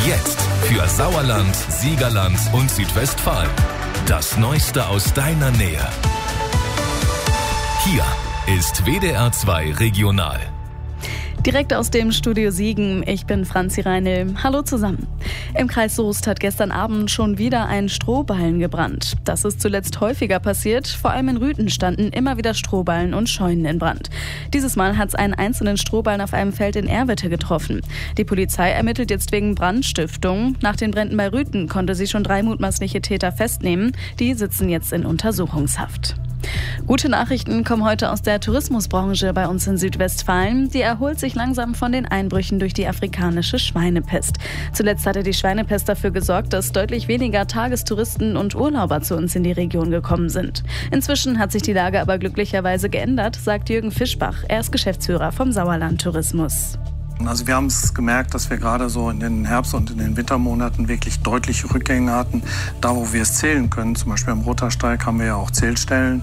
Jetzt für Sauerland, Siegerland und Südwestfalen. Das Neueste aus deiner Nähe. Hier ist WDR 2 Regional. Direkt aus dem Studio Siegen, ich bin Franzi Reinl. Hallo zusammen. Im Kreis Soest hat gestern Abend schon wieder ein Strohballen gebrannt. Das ist zuletzt häufiger passiert. Vor allem in Rüthen standen immer wieder Strohballen und Scheunen in Brand. Dieses Mal hat es einen einzelnen Strohballen auf einem Feld in Erwitte getroffen. Die Polizei ermittelt jetzt wegen Brandstiftung. Nach den Bränden bei Rüthen konnte sie schon 3 mutmaßliche Täter festnehmen. Die sitzen jetzt in Untersuchungshaft. Gute Nachrichten kommen heute aus der Tourismusbranche bei uns in Südwestfalen. Die erholt sich langsam von den Einbrüchen durch die afrikanische Schweinepest. Zuletzt hatte die Schweinepest dafür gesorgt, dass deutlich weniger Tagestouristen und Urlauber zu uns in die Region gekommen sind. Inzwischen hat sich die Lage aber glücklicherweise geändert, sagt Jürgen Fischbach. Er ist Geschäftsführer vom Sauerland Tourismus. Also wir haben es gemerkt, dass wir gerade so in den Herbst- und in den Wintermonaten wirklich deutliche Rückgänge hatten. Da, wo wir es zählen können, zum Beispiel am Rottersteig haben wir ja auch Zählstellen.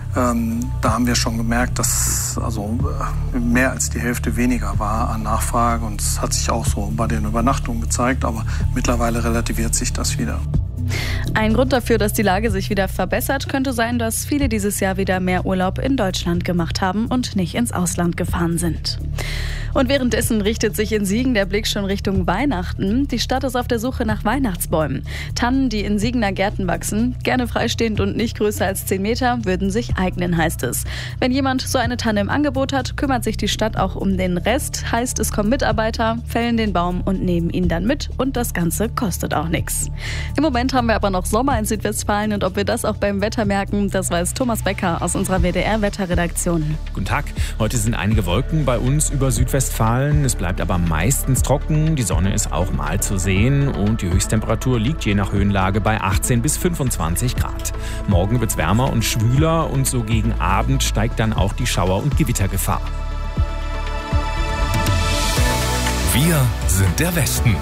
Da haben wir schon gemerkt, dass also mehr als die Hälfte weniger war an Nachfrage. Und es hat sich auch so bei den Übernachtungen gezeigt, aber mittlerweile relativiert sich das wieder. Ein Grund dafür, dass die Lage sich wieder verbessert, könnte sein, dass viele dieses Jahr wieder mehr Urlaub in Deutschland gemacht haben und nicht ins Ausland gefahren sind. Und währenddessen richtet sich in Siegen der Blick schon Richtung Weihnachten. Die Stadt ist auf der Suche nach Weihnachtsbäumen. Tannen, die in Siegener Gärten wachsen, gerne freistehend und nicht größer als 10 Meter, würden sich eignen, heißt es. Wenn jemand so eine Tanne im Angebot hat, kümmert sich die Stadt auch um den Rest. Heißt, es kommen Mitarbeiter, fällen den Baum und nehmen ihn dann mit. Und das Ganze kostet auch nichts. Im Moment haben wir aber noch Sommer in Südwestfalen und ob wir das auch beim Wetter merken, das weiß Thomas Becker aus unserer WDR-Wetterredaktion. Guten Tag. Heute sind einige Wolken bei uns über Südwestfalen. Es bleibt aber meistens trocken. Die Sonne ist auch mal zu sehen und die Höchsttemperatur liegt je nach Höhenlage bei 18 bis 25 Grad. Morgen wird es wärmer und schwüler und so gegen Abend steigt dann auch die Schauer- und Gewittergefahr. Wir sind der Westen.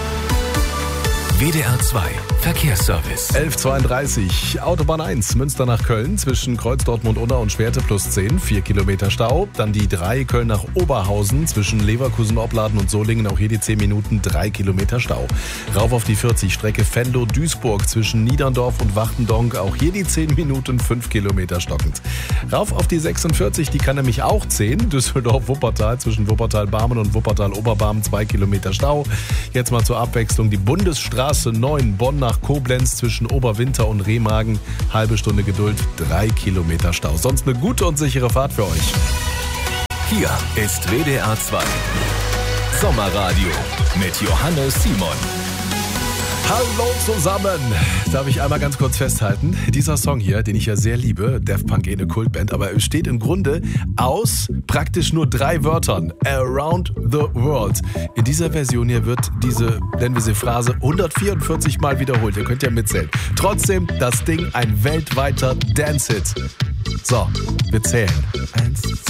WDR 2 Verkehrsservice. 11:32 Autobahn 1, Münster nach Köln, zwischen Kreuz Dortmund-Unna und Schwerte +10, 4 Kilometer Stau. Dann die 3 Köln nach Oberhausen, zwischen Leverkusen-Opladen und Solingen, auch hier die 10 Minuten, 3 Kilometer Stau. Rauf auf die 40, Strecke Venlo-Duisburg, zwischen Niederndorf und Wachtendonk, auch hier die 10 Minuten, 5 Kilometer stockend. Rauf auf die 46, die kann nämlich auch 10, Düsseldorf-Wuppertal, zwischen Wuppertal-Barmen und Wuppertal-Oberbarmen, 2 Kilometer Stau. Jetzt mal zur Abwechslung die Bundesstraße 9, Bonn nach Koblenz, zwischen Oberwinter und Remagen, halbe Stunde Geduld, 3 Kilometer Stau. Sonst eine gute und sichere Fahrt für euch. Hier ist WDR 2 Sommerradio mit Johannes Simon. Hallo zusammen! Darf ich einmal ganz kurz festhalten? Dieser Song hier, den ich ja sehr liebe, Daft Punk, eine Kultband, aber es besteht im Grunde aus praktisch nur 3 Wörtern. Around the World. In dieser Version hier wird diese, nennen wir sie Phrase, 144 Mal wiederholt. Ihr könnt ja mitzählen. Trotzdem das Ding ein weltweiter Dance-Hit. So, wir zählen. 1,